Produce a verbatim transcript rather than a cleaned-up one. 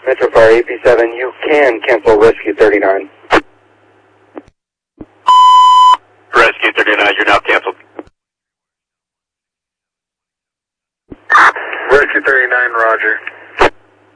Metro Fire A P seven, you can cancel Rescue thirty-nine. Rescue thirty-nine, you're now canceled. Rescue thirty-nine, roger.